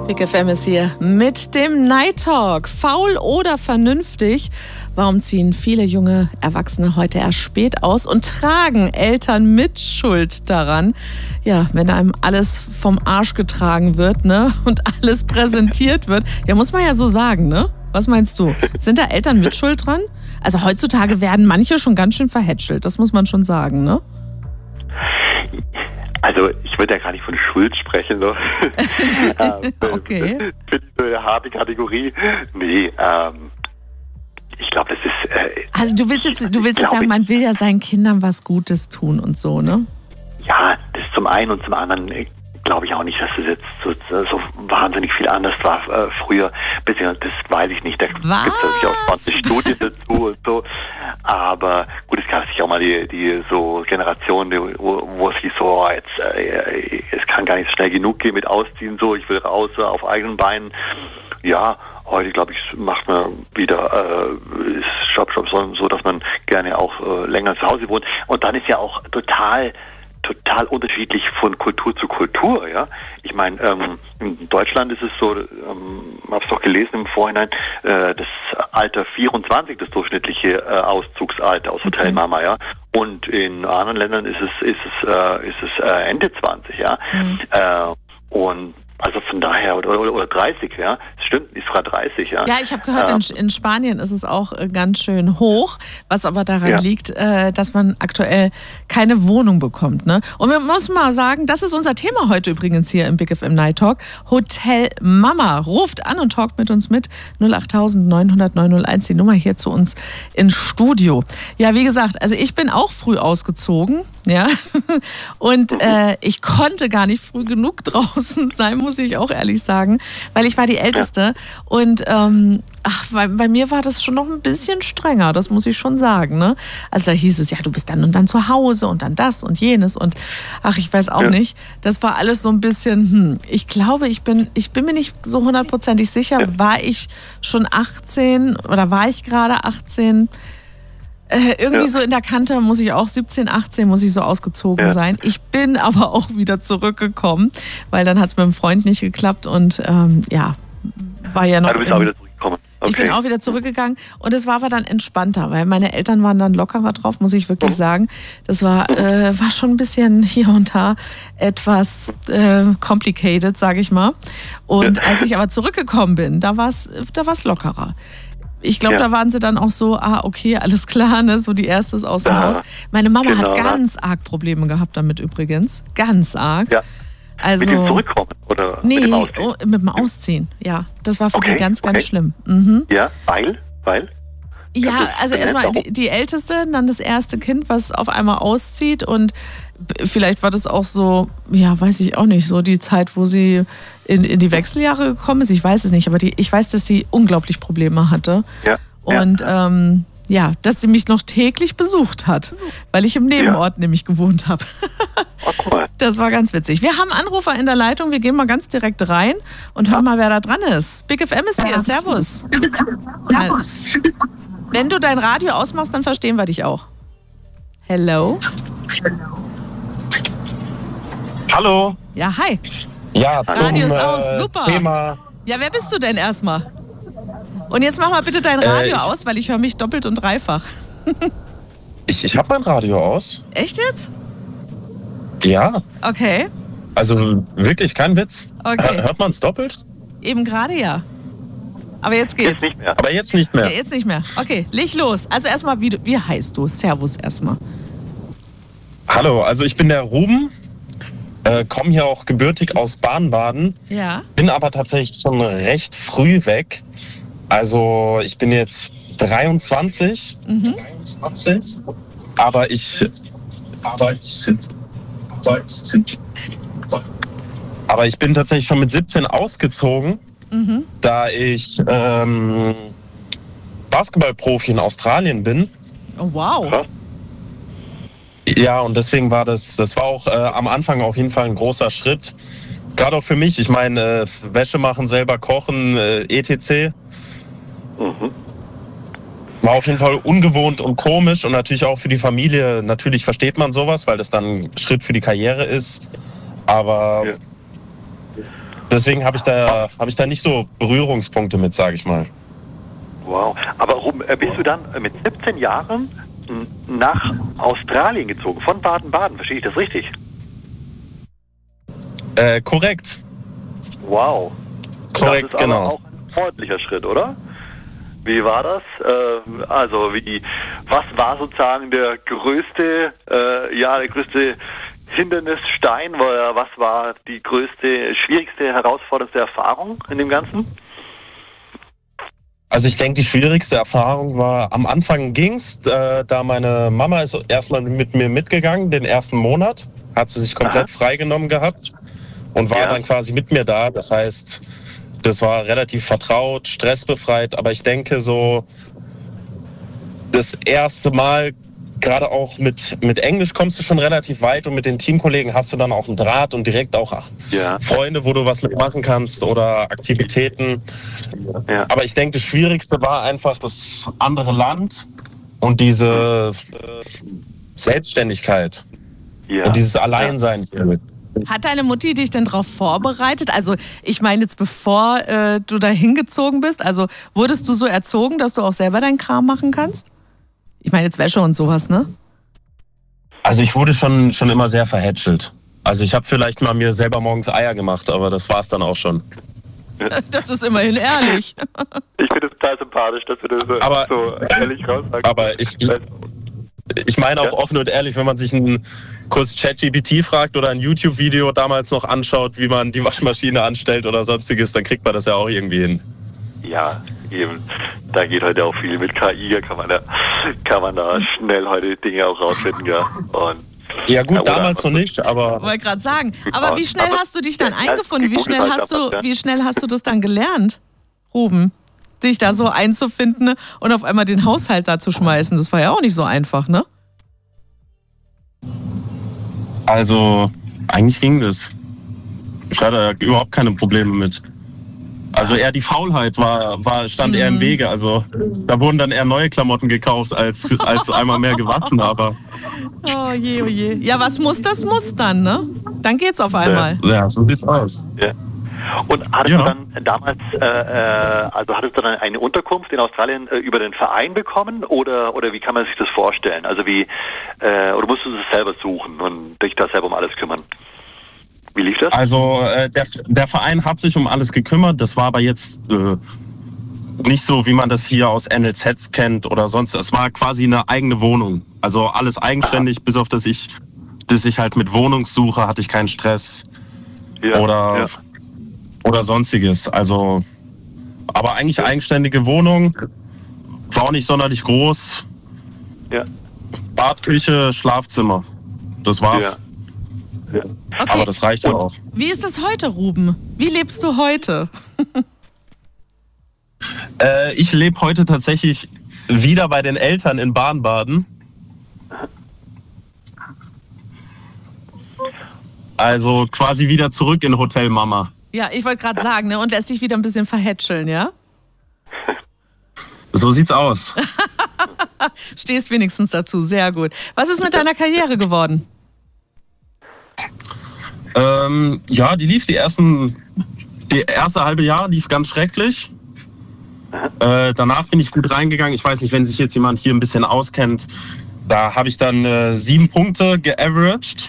Big FM ist hier mit dem Night Talk. Faul oder vernünftig? Warum ziehen viele junge Erwachsene heute erst spät aus und tragen Eltern mit Schuld daran? Ja, wenn einem alles vom Arsch getragen wird, ne, und alles präsentiert wird. Ja, muss man ja so sagen, ne? Was meinst du? Sind da Eltern mit Schuld dran? Also heutzutage werden manche schon ganz schön verhätschelt, das muss man schon sagen, ne? Also ich würde ja gar nicht von Schuld sprechen, ne? Okay. Finde ich eine harte Kategorie. Nee, ich glaube, das ist... also du willst jetzt sagen, man will ja seinen Kindern was Gutes tun und so, ne? Ja, das zum einen und zum anderen glaube ich auch nicht, dass das jetzt so wahnsinnig viel anders war früher. Bisher, das weiß ich nicht. Da gibt es natürlich auch 20 Studien dazu und so. Aber gut, es gab sich auch mal die so Generation, wo es hieß so, es kann gar nicht schnell genug gehen mit Ausziehen, so, ich will raus auf eigenen Beinen. Ja, heute, glaube ich, macht man wieder Shop so, dass man gerne auch länger zu Hause wohnt. Und dann ist ja auch total unterschiedlich von Kultur zu Kultur, ja. Ich meine, in Deutschland ist es so, habe es doch gelesen im Vorhinein, das Alter 24, das durchschnittliche Auszugsalter aus Hotelmama, ja. Und in anderen Ländern ist es Ende 20, ja. Und also von daher, oder 30, ja. Das stimmt, ist sogar 30, ja. Ja, ich habe gehört, in Spanien ist es auch ganz schön hoch, was aber daran liegt, dass man aktuell keine Wohnung bekommt, ne? Und wir müssen mal sagen, das ist unser Thema heute übrigens hier im Big FM Night Talk. Hotel Mama. Ruft an und talkt mit uns mit. 08000 900 901, die Nummer hier zu uns ins Studio. Ja, wie gesagt, also ich bin auch früh ausgezogen, ja. Und ich konnte gar nicht früh genug draußen sein, muss ich auch ehrlich sagen, weil ich war die Älteste und bei mir war das schon noch ein bisschen strenger, das muss ich schon sagen, ne? Also da hieß es, ja, du bist dann und dann zu Hause und dann das und jenes und ich weiß auch nicht, das war alles so ein bisschen, ich glaube, ich bin mir nicht so hundertprozentig sicher, war ich schon 18 oder war ich gerade 18? Irgendwie so in der Kante muss ich auch 17, 18 muss ich so ausgezogen sein. Ich bin aber auch wieder zurückgekommen, weil dann hat es mit dem Freund nicht geklappt und war ja noch... Du bist auch wieder zurückgekommen. Okay. Ich bin auch wieder zurückgegangen und es war aber dann entspannter, weil meine Eltern waren dann lockerer drauf, muss ich wirklich sagen. Das war schon ein bisschen hier und da etwas complicated, sage ich mal. Und als ich aber zurückgekommen bin, da war's lockerer. Ich glaube, da waren sie dann auch so, okay, alles klar, ne, so die erste ist aus dem Haus. Meine Mama hat ganz arg Probleme gehabt damit übrigens, ganz arg. Ja. Also, mit dem Zurückkommen oder mit dem Ausziehen? Mit dem Ausziehen, ja. Das war für die ganz schlimm. Ja, weil? Ja, also erstmal die Älteste, dann das erste Kind, was auf einmal auszieht und vielleicht war das auch so, ja, weiß ich auch nicht, so die Zeit, wo sie in die Wechseljahre gekommen ist. Ich weiß es nicht, aber ich weiß, dass sie unglaublich Probleme hatte. Ja. Und dass sie mich noch täglich besucht hat, weil ich im Nebenort nämlich gewohnt habe. Cool. Das war ganz witzig. Wir haben Anrufer in der Leitung, wir gehen mal ganz direkt rein und hören mal, wer da dran ist. Big FM ist hier, servus. Servus. Wenn du dein Radio ausmachst, dann verstehen wir dich auch. Hello? Hallo. Ja, hi. Ja, zum Radio ist aus, super. Thema... Ja, wer bist du denn erstmal? Und jetzt mach mal bitte dein Radio aus, weil ich höre mich doppelt und dreifach. Ich habe mein Radio aus. Echt jetzt? Ja. Okay. Also wirklich kein Witz. Okay. Hört man es doppelt? Eben gerade ja. Aber jetzt geht's. Jetzt nicht mehr. Aber jetzt nicht mehr. Ja, jetzt nicht mehr. Okay, leg los. Also erstmal, wie heißt du? Servus erstmal. Hallo, also ich bin der Ruben. Komme hier auch gebürtig aus Baden-Baden. Ja. Bin aber tatsächlich schon recht früh weg. Also ich bin jetzt 23. 23. Aber ich bin tatsächlich schon mit 17 ausgezogen, da ich Basketballprofi in Australien bin. Oh, wow. Ja, und deswegen war das war auch am Anfang auf jeden Fall ein großer Schritt. Gerade auch für mich, ich meine, Wäsche machen, selber kochen, etc. War auf jeden Fall ungewohnt und komisch und natürlich auch für die Familie. Natürlich versteht man sowas, weil das dann ein Schritt für die Karriere ist. Aber Deswegen habe ich da nicht so Berührungspunkte mit, sage ich mal. Wow. Aber Ruben, bist du dann mit 17 Jahren nach Australien gezogen, von Baden-Baden? Verstehe ich das richtig? Korrekt. Wow. Korrekt, das ist genau. Aber auch ein sportlicher Schritt, oder? Wie war das? Was war sozusagen der größte Hindernisstein? Was war die größte, schwierigste, herausforderndste Erfahrung in dem Ganzen? Also ich denke, die schwierigste Erfahrung war, am Anfang ging's, da meine Mama ist erstmal mit mir mitgegangen, den ersten Monat, hat sie sich komplett freigenommen gehabt und war dann quasi mit mir da. Das heißt, das war relativ vertraut, stressbefreit, aber ich denke so, das erste Mal, gerade auch mit Englisch kommst du schon relativ weit und mit den Teamkollegen hast du dann auch einen Draht und direkt auch Freunde, wo du was mitmachen kannst oder Aktivitäten. Ja. Aber ich denke, das Schwierigste war einfach das andere Land und diese Selbstständigkeit und dieses Alleinsein. Hat deine Mutti dich denn darauf vorbereitet? Also ich meine jetzt, bevor du da hingezogen bist, also wurdest du so erzogen, dass du auch selber deinen Kram machen kannst? Ich meine jetzt Wäsche und sowas, ne? Also ich wurde schon immer sehr verhätschelt. Also ich habe vielleicht mal mir selber morgens Eier gemacht, aber das war's dann auch schon. Das ist immerhin ehrlich. Ich finde es total sympathisch, dass du das so ehrlich raussagst. Aber ich meine auch offen und ehrlich, wenn man sich einen kurz ChatGPT fragt oder ein YouTube-Video damals noch anschaut, wie man die Waschmaschine anstellt oder sonstiges, dann kriegt man das ja auch irgendwie hin. Ja, eben. Da geht heute auch viel mit KI, kann man da schnell heute Dinge auch rausfinden, ja. Und ja gut, damals noch nicht, aber... Ich wollte gerade sagen, aber wie schnell hast du dich dann eingefunden? Wie schnell hast du das dann gelernt, Ruben? Dich da so einzufinden und auf einmal den Haushalt da zu schmeißen, das war ja auch nicht so einfach, ne? Also, eigentlich ging das. Ich hatte überhaupt keine Probleme mit. Also eher die Faulheit stand eher im Wege. Also da wurden dann eher neue Klamotten gekauft, als einmal mehr gewaschen, aber... Oh je, oh je. Ja, was muss, das muss dann, ne? Dann geht's auf einmal. Ja, so sieht's aus. Ja. Und hattest du dann damals, hattest du dann eine Unterkunft in Australien über den Verein bekommen oder wie kann man sich das vorstellen? Also oder musst du es selber suchen und dich da selber um alles kümmern? Wie lief das? Also der Verein hat sich um alles gekümmert. Das war aber jetzt nicht so, wie man das hier aus NLZs kennt oder sonst. Es war quasi eine eigene Wohnung. Also alles eigenständig, bis auf dass ich halt mit Wohnungssuche hatte ich keinen Stress oder sonstiges. Also, aber eigentlich eigenständige Wohnung, war auch nicht sonderlich groß. Ja. Bad, Küche, Schlafzimmer. Das war's. Ja. Okay. Aber das reicht ja auch. Wie ist es heute, Ruben? Wie lebst du heute? Ich lebe heute tatsächlich wieder bei den Eltern in Baden-Baden. Also quasi wieder zurück in Hotel Mama. Ja, ich wollte gerade sagen, ne? Und lässt sich wieder ein bisschen verhätscheln, ja? So sieht's aus. Stehst wenigstens dazu, sehr gut. Was ist mit deiner Karriere geworden? Die lief die erste halbe Jahr lief ganz schrecklich. Danach bin ich gut reingegangen. Ich weiß nicht, wenn sich jetzt jemand hier ein bisschen auskennt, da habe ich dann 7 Punkte geaveraged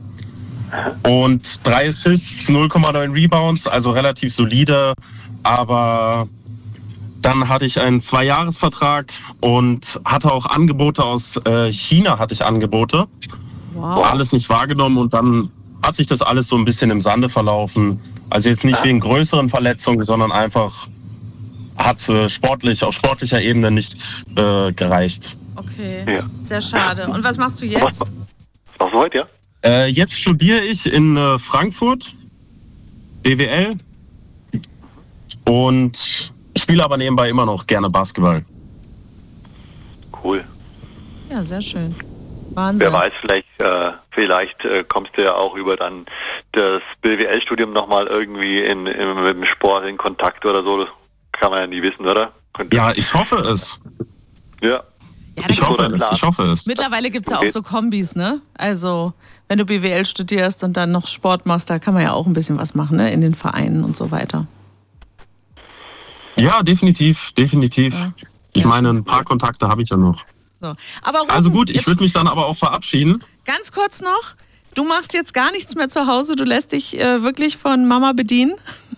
und 3 Assists, 0,9 Rebounds, also relativ solide. Aber dann hatte ich einen 2-Jahres-Vertrag und hatte auch Angebote aus China, Wow. Alles nicht wahrgenommen und dann hat sich das alles so ein bisschen im Sande verlaufen. Also jetzt nicht wegen größeren Verletzungen, sondern einfach hat auf sportlicher Ebene nicht gereicht. Okay, sehr schade. Und was machst du jetzt? Was machst du heute, ja? Jetzt studiere ich in Frankfurt, BWL und spiele aber nebenbei immer noch gerne Basketball. Cool. Ja, sehr schön. Wahnsinn. Wer weiß, vielleicht kommst du ja auch über dann das BWL-Studium nochmal irgendwie mit dem Sport in Kontakt oder so. Das kann man ja nie wissen, oder? Ja, ich hoffe es. Ja. Ich hoffe es. Mittlerweile gibt es ja auch so Kombis, ne? Also, wenn du BWL studierst und dann noch Sport machst, da kann man ja auch ein bisschen was machen, ne? In den Vereinen und so weiter. Ja, definitiv. Ja. Ich meine, ein paar Kontakte habe ich ja noch. So. Aber Ruben, also gut, ich würde mich dann aber auch verabschieden. Ganz kurz noch, du machst jetzt gar nichts mehr zu Hause, du lässt dich wirklich von Mama bedienen?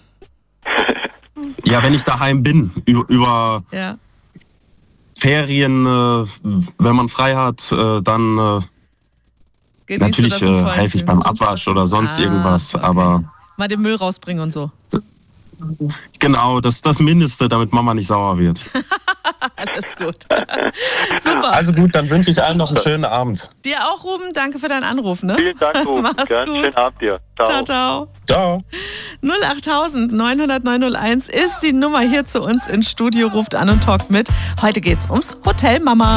Ja, wenn ich daheim bin, über Ferien, wenn man frei hat, dann natürlich helfe ich beim Abwasch oder sonst irgendwas. Okay. Aber mal den Müll rausbringen und so. Genau, das Mindeste, damit Mama nicht sauer wird. Alles gut. Super. Also gut, dann wünsche ich allen noch einen schönen Abend. Dir auch, Ruben. Danke für deinen Anruf. Ne? Vielen Dank, Ruben. Mach's gut. Schönen Abend dir. Ciao. 08000 900 901 ist die Nummer hier zu uns ins Studio. Ruft an und talkt mit. Heute geht's ums Hotel Mama.